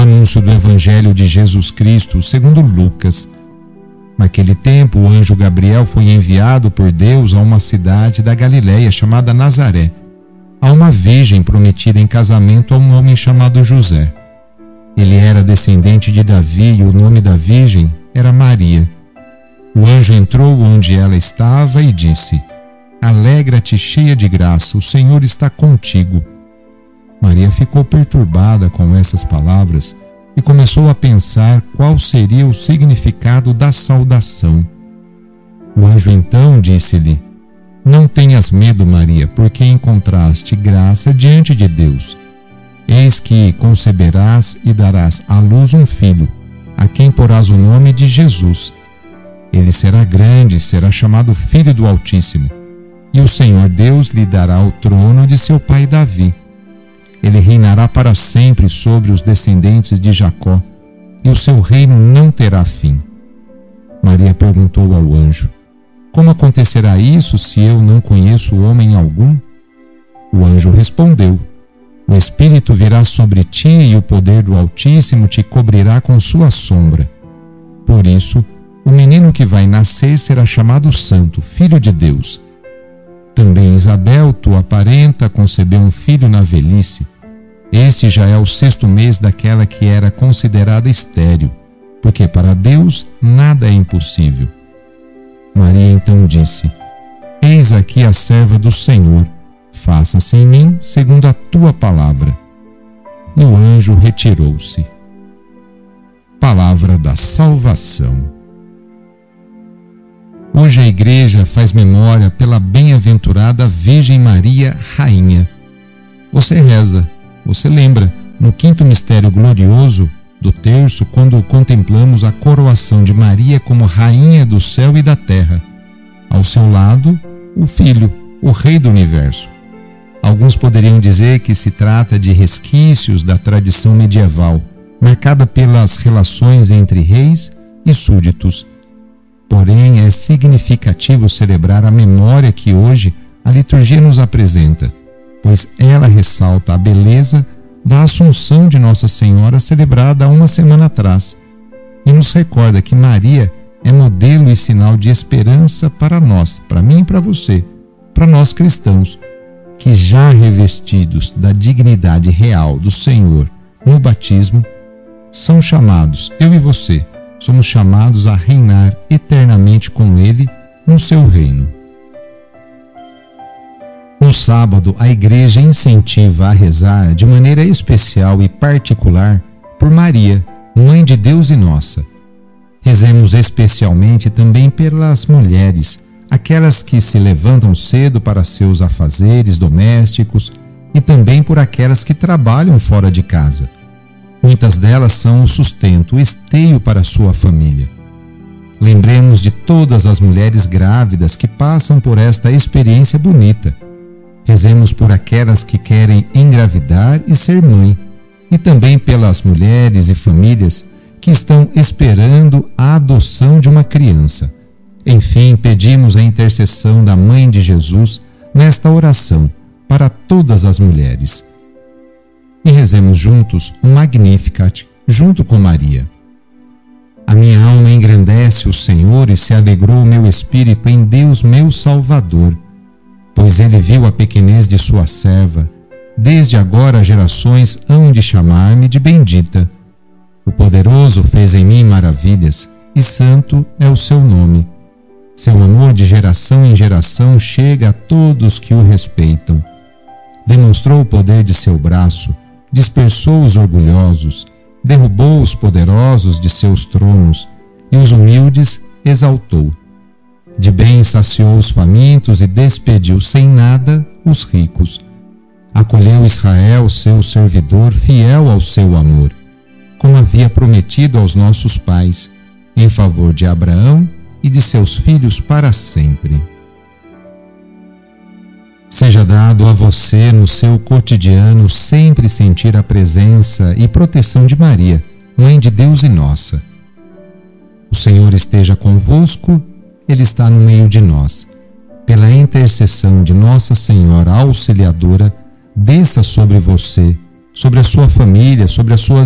Anúncio do Evangelho de Jesus Cristo segundo Lucas. Naquele tempo, o anjo Gabriel foi enviado por Deus a uma cidade da Galileia chamada Nazaré, a uma virgem prometida em casamento a um homem chamado José. Ele era descendente de Davi e o nome da virgem era Maria. O anjo entrou onde ela estava e disse: Alegra-te, cheia de graça, o Senhor está contigo. Maria ficou perturbada com essas palavras e começou a pensar qual seria o significado da saudação. O anjo então disse-lhe: Não tenhas medo, Maria, porque encontraste graça diante de Deus. Eis que conceberás e darás à luz um filho, a quem porás o nome de Jesus. Ele será grande, será chamado Filho do Altíssimo, e o Senhor Deus lhe dará o trono de seu pai Davi. Ele reinará para sempre sobre os descendentes de Jacó, e o seu reino não terá fim. Maria perguntou ao anjo: Como acontecerá isso se eu não conheço homem algum? O anjo respondeu: O Espírito virá sobre ti e o poder do Altíssimo te cobrirá com sua sombra. Por isso, o menino que vai nascer será chamado Santo, Filho de Deus. Também Isabel, tua parenta, concebeu um filho na velhice. Este já é o 6º mês daquela que era considerada estéril, porque para Deus nada é impossível. Maria então disse: Eis aqui a serva do Senhor, faça-se em mim segundo a tua palavra. E o anjo retirou-se. Palavra da salvação. Hoje a Igreja faz memória pela bem-aventurada Virgem Maria, Rainha. Você reza, você lembra, no 5º mistério glorioso do terço, quando contemplamos a coroação de Maria como Rainha do céu e da terra. Ao seu lado, o Filho, o Rei do Universo. Alguns poderiam dizer que se trata de resquícios da tradição medieval, marcada pelas relações entre reis e súditos. Porém, é significativo celebrar a memória que hoje a liturgia nos apresenta, pois ela ressalta a beleza da Assunção de Nossa Senhora celebrada há uma semana atrás e nos recorda que Maria é modelo e sinal de esperança para nós, para mim e para você, para nós cristãos, que já revestidos da dignidade real do Senhor no batismo, são chamados, eu e você, somos chamados a reinar eternamente com Ele no seu reino. No sábado, a Igreja incentiva a rezar de maneira especial e particular por Maria, Mãe de Deus e nossa. Rezemos especialmente também pelas mulheres, aquelas que se levantam cedo para seus afazeres domésticos, e também por aquelas que trabalham fora de casa. Muitas delas são o sustento, o esteio para sua família. Lembremos de todas as mulheres grávidas que passam por esta experiência bonita. Rezemos por aquelas que querem engravidar e ser mãe, e também pelas mulheres e famílias que estão esperando a adoção de uma criança. Enfim, pedimos a intercessão da Mãe de Jesus nesta oração para todas as mulheres. E rezemos juntos o Magnificat, junto com Maria. A minha alma engrandece o Senhor e se alegrou o meu espírito em Deus meu Salvador, pois ele viu a pequenez de sua serva. Desde agora gerações hão de chamar-me de bendita. O Poderoso fez em mim maravilhas, e santo é o seu nome. Seu amor de geração em geração chega a todos que o respeitam. Demonstrou o poder de seu braço, dispersou os orgulhosos, derrubou os poderosos de seus tronos, e os humildes exaltou. De bem saciou os famintos e despediu sem nada os ricos. Acolheu Israel, seu servidor, fiel ao seu amor, como havia prometido aos nossos pais, em favor de Abraão e de seus filhos para sempre. Seja dado a você, no seu cotidiano, sempre sentir a presença e proteção de Maria, Mãe de Deus e nossa. O Senhor esteja convosco, Ele está no meio de nós. Pela intercessão de Nossa Senhora Auxiliadora, desça sobre você, sobre a sua família, sobre as suas